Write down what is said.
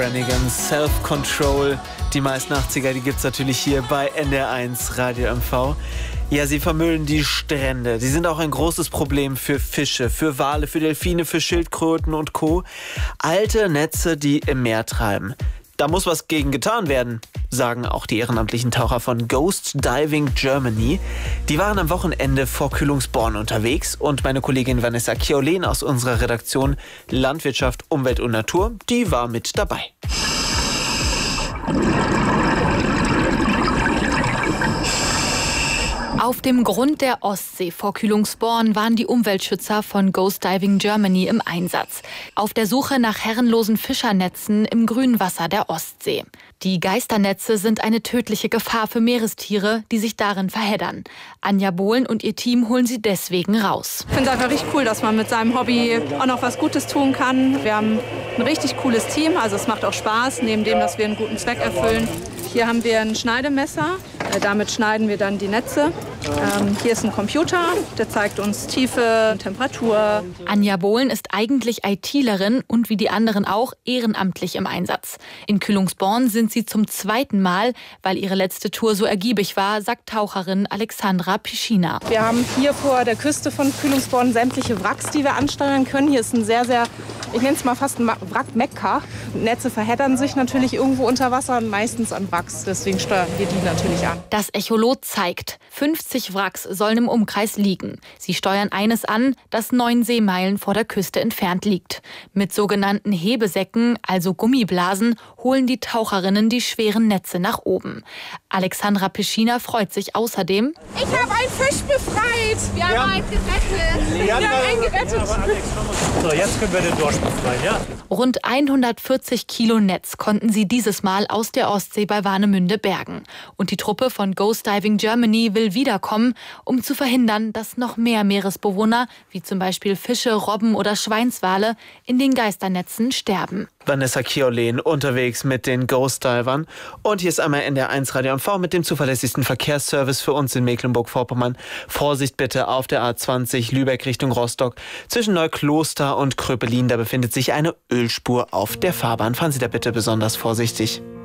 Brannigan, Self-Control. Die meisten 80er, die gibt es natürlich hier bei NDR1 Radio MV. Ja, sie vermüllen die Strände. Sie sind auch ein großes Problem für Fische, für Wale, für Delfine, für Schildkröten und Co. Alte Netze, die im Meer treiben. Da muss was gegen getan werden, sagen auch die ehrenamtlichen Taucher von Ghost Diving Germany. Die waren am Wochenende vor Kühlungsborn unterwegs und meine Kollegin Vanessa Kiolen aus unserer Redaktion Landwirtschaft, Umwelt und Natur, die war mit dabei. Auf dem Grund der Ostsee vor Kühlungsborn waren die Umweltschützer von Ghost Diving Germany im Einsatz. Auf der Suche nach herrenlosen Fischernetzen im grünen Wasser der Ostsee. Die Geisternetze sind eine tödliche Gefahr für Meerestiere, die sich darin verheddern. Anja Bohlen und ihr Team holen sie deswegen raus. Ich finde es einfach richtig cool, dass man mit seinem Hobby auch noch was Gutes tun kann. Wir haben ein richtig cooles Team, also es macht auch Spaß, neben dem, dass wir einen guten Zweck erfüllen. Hier haben wir ein Schneidemesser, damit schneiden wir dann die Netze. Hier ist ein Computer, der zeigt uns Tiefe, Temperatur. Anja Bohlen ist eigentlich ITlerin und wie die anderen auch ehrenamtlich im Einsatz. In Kühlungsborn sind sie zum zweiten Mal, weil ihre letzte Tour so ergiebig war, sagt Taucherin Alexandra Pischina. Wir haben hier vor der Küste von Kühlungsborn sämtliche Wracks, die wir ansteuern können. Hier ist ein sehr, ich nenne es mal fast ein Wrack-Mekka. Netze verheddern sich natürlich irgendwo unter Wasser und meistens an Wracks. Deswegen steuern wir die natürlich an. Das Echolot zeigt, 50 Wracks sollen im Umkreis liegen. Sie steuern eines an, das 9 Seemeilen vor der Küste entfernt liegt. Mit sogenannten Hebesäcken, also Gummiblasen, holen die Taucherinnen die schweren Netze nach oben. Alexandra Pischina freut sich außerdem. Ich habe einen Fisch befreit. Wir haben einen gerettet. Wir haben einen gerettet. So, jetzt können wir den Dorsch befreien, ja? Rund 140 Kilo Netz konnten sie dieses Mal aus der Ostsee bei Warnemünde bergen. Und die Truppe von Ghost Diving Germany will wiederkommen, um zu verhindern, dass noch mehr Meeresbewohner, wie zum Beispiel Fische, Robben oder Schweinswale, in den Geisternetzen sterben. Vanessa Kiolen unterwegs mit den Ghost Divern. Und hier ist einmal NDR1 Radio MV mit dem zuverlässigsten Verkehrsservice für uns in Mecklenburg-Vorpommern. Vorsicht bitte auf der A20 Lübeck Richtung Rostock. Zwischen Neukloster und Kröpelin, da befindet sich eine Ölspur auf der Fahrbahn. Fahren Sie da bitte besonders vorsichtig.